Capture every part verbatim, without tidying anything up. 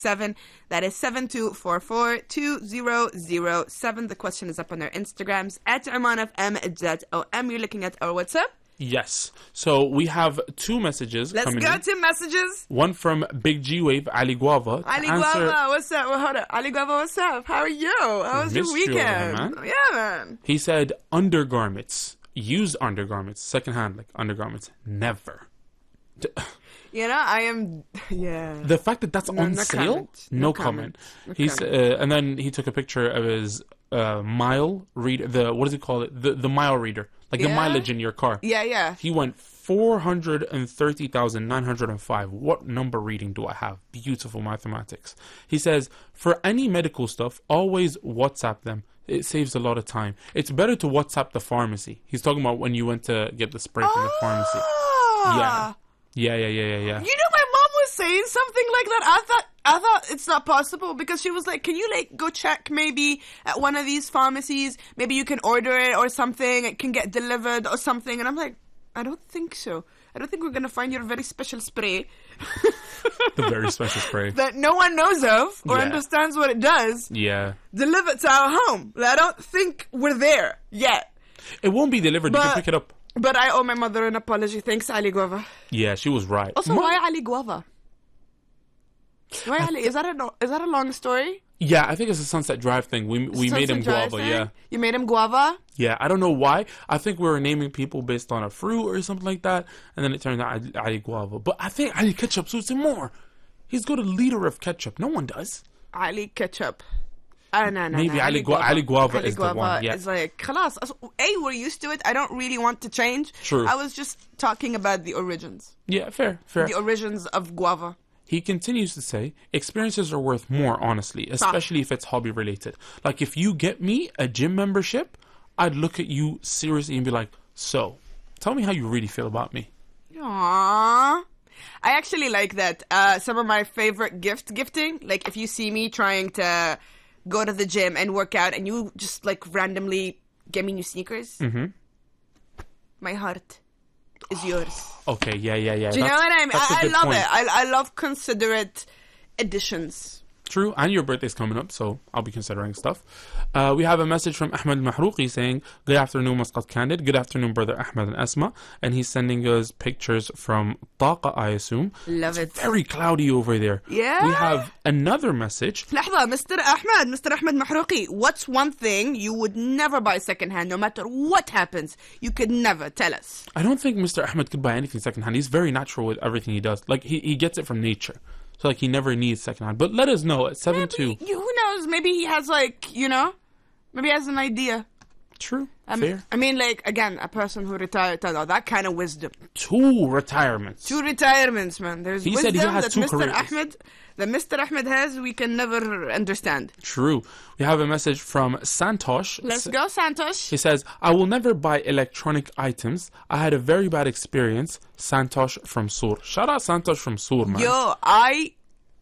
seven. That is seven two four four two zero zero seven. The question is up on our Instagrams at Oman F M dot O M. You're looking at our WhatsApp. Yes. So we have two messages. Let's coming go in. to messages. One from Big G Wave, Ali Guava. Ali answer... Guava, what's up? Well, hold up. Ali Guava, what's up? How are you? How was your Missed you, weekend? man. Yeah, man. He said undergarments, used undergarments, secondhand like undergarments, never. D- You know, I am, yeah. The fact that that's No- on no sale, comment. no, No comment. comment. He's No uh, and then he took a picture of his uh, mile reader. The what does he call it? The the mile reader, like the Yeah? mileage in your car. Yeah, yeah. He went four hundred and thirty thousand nine hundred and five. What number reading do I have? Beautiful mathematics. He says for any medical stuff, always WhatsApp them. It saves a lot of time. It's better to WhatsApp the pharmacy. He's talking about when you went to get the spray from the pharmacy. Yeah. Yeah, yeah, yeah, yeah, yeah. You know, my mom was saying something like that. I thought, I thought it's not possible because she was like, "Can you like go check maybe at one of these pharmacies? Maybe you can order it or something. It can get delivered or something." And I'm like, "I don't think so. I don't think we're gonna find your very special spray The very special spray. that no one knows of or Yeah. understands what it does. Yeah. Delivered to our home. I don't think we're there yet." It won't be delivered. you But- can pick it up. But I owe my mother an apology. Thanks, Ali Guava. Yeah, she was right. Also, Mo- why Ali Guava? Why Ali? Is that a no- is that a long story? Yeah, I think it's a Sunset Drive thing. We we Sunset made him Drive guava. thing? Yeah, You made him guava? yeah. I don't know why. I think we were naming people based on a fruit or something like that, and then it turned out Ali, Ali Guava. But I think Ali Ketchup suits him more. He's got a liter of ketchup. No one does. Ali Ketchup. Ah, no, no, Maybe no. Ali Gua- Ali Guava Ali is the Guava one, yeah. is like, khalas. A, we're used to it. I don't really want to change. True. I was just talking about the origins. Yeah, fair, fair. The origins of guava. He continues to say, experiences are worth more, honestly, especially if it's hobby related. Like, if you get me a gym membership, I'd look at you seriously and be like, so, tell me how you really feel about me. Aww. I actually like that. Uh, some of my favorite gift gifting, like if you see me trying to go to the gym and work out and you just like randomly get me new sneakers, Mm-hmm. my heart is yours. Okay, yeah, yeah, yeah. Do you know That's- what I mean? that's a I, I good love point. it. I, I love considerate additions. True, and your birthday's coming up, so I'll be considering stuff. Uh, we have a message from Ahmed Mahrouqi saying, good afternoon, Muscat Candid. Good afternoon, brother Ahmed and Asma. And he's sending us pictures from Taqa, I assume. Love it. Very cloudy over there. Yeah. We have another message. لحظة, Mister Ahmed, Mister Ahmed Mahrouqi, what's one thing you would never buy secondhand, no matter what happens? You could never tell us. I don't think Mister Ahmed could buy anything secondhand. He's very natural with everything he does. Like, he, he gets it from nature. So, like, he never needs secondhand. But let us know at seven two. Maybe, who knows? Maybe he has like, you know, maybe he has an idea. True. I Fair. mean, I mean, like, again, a person who retired, that kind of wisdom. Two retirements. Two retirements, man. There's He wisdom said he has that two Mister careers. Ahmed, that Mister Ahmed has, we can never understand. True. We have a message from Santosh. Let's go, Santosh. He says, I will never buy electronic items. I had a very bad experience. Santosh from Sur. Shout out Santosh from Sur, man. Yo, I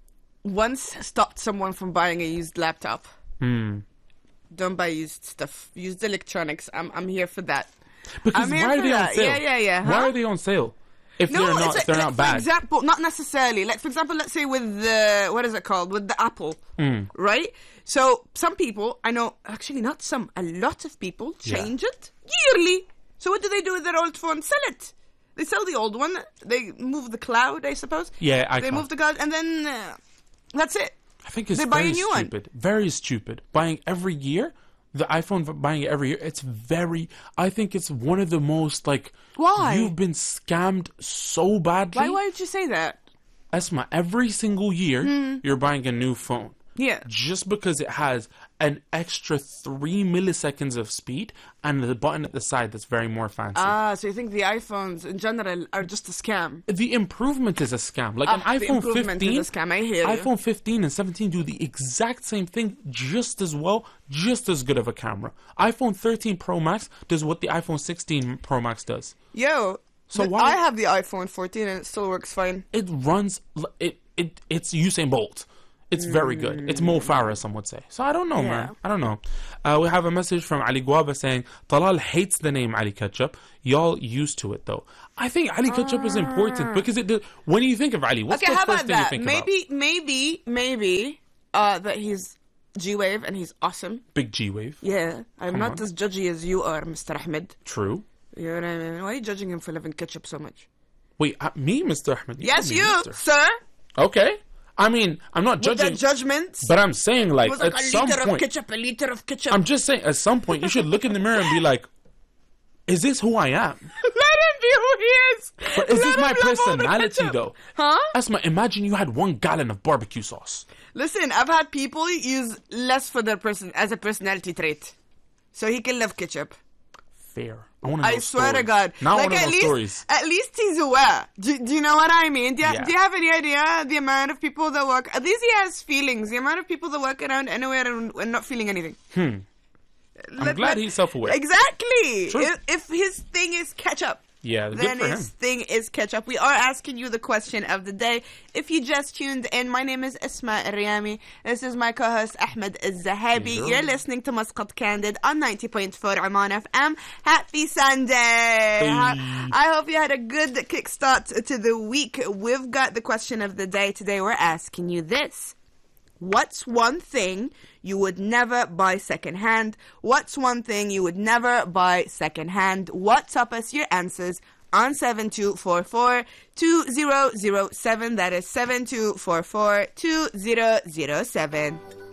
once stopped someone from buying a used laptop. Hmm. Don't buy used stuff. Used electronics. I'm I'm here for that. Because I'm here why are for they on that. sale? Yeah, yeah, yeah. Why Huh? are they on sale? If No, they're not, it's if they're like, not for bad. example, not necessarily. Like, for example, let's say with the, what is it called? With the Apple, Mm. right? So, some people, I know, actually not some, a lot of people Yeah. change it yearly. So, what do they do with their old phone? Sell it. They sell the old one. They move the cloud, I suppose. Yeah, I They move the cloud, and then uh, that's it. I think it's they buy a very new one. stupid. Very stupid. Buying every year, the iPhone for buying it every year, it's very, I think it's one of the most, like, Why? you've been scammed so badly. Why, why would you say that? Esma, every single year, Hmm. you're buying a new phone. Yeah. Just because it has an extra three milliseconds of speed and the button at the side that's very more fancy. Ah, so you think the iPhones in general are just a scam? The improvement is a scam. Like Ah, an the iPhone improvement fifteen, is a scam. I hear you. iPhone fifteen and seventeen do the exact same thing just as well, just as good of a camera. iPhone thirteen Pro Max does what the iPhone sixteen Pro Max does. Yo, So th- why- I have the iPhone fourteen and it still works fine. It runs, l- it, it it's Usain Bolt. It's very good. It's Mo Farah, some would say. So I don't know, Yeah. man. I don't know. Uh, we have a message from Ali Guaba saying, Talal hates the name Ali Ketchup. Y'all used to it, though. I think Ali Ketchup is important because it. Do, when you think of Ali, what's Okay, the how first about thing you that? think Maybe, maybe, maybe uh, that he's G-Wave and he's awesome. about? Big G-Wave. Yeah, I'm Come not on. as judgy as you are, Mister Ahmed. True. You know what I mean? Why are you judging him for loving ketchup so much? Wait, uh, me, Mister Ahmed? Yes, me, you, Mister sir. Okay. I mean, I'm not With judging, that judgment. but I'm saying, like, It was like at a some liter of point, ketchup, a liter of ketchup. I'm just saying, at some point, you should look in the mirror and be like, is this who I am? Let him be who he is. But is Let this him my love all the personality, ketchup. though? Huh? Asma, imagine you had one gallon of barbecue sauce. Listen, I've had people use less for their person as a personality trait, so he can love ketchup. Fair. I want to know I swear to stories. God. Now like I want to at know least, stories. at least he's aware. Do, do you know what I mean? Do you, Yeah. do you have any idea the amount of people that work? At least he has feelings. The amount of people that work around anywhere and, and not feeling anything. Hmm. I'm glad he's self-aware. Exactly. True. If, if his thing is ketchup, Yeah, good then for him. his thing is ketchup. We are asking you the question of the day. If you just tuned in, my name is Asma Riyami. This is my co-host Ahmed Al-Zahabi. Hello. You're listening to Muscat Candid on ninety point four Oman F M. Happy Sunday! I I hope you had a good kickstart to the week. We've got the question of the day today. We're asking you this. What's one thing you would never buy secondhand? What's one thing you would never buy secondhand? WhatsApp us your answers on seven two four four, two zero zero seven. That is seven two four four, two zero zero seven.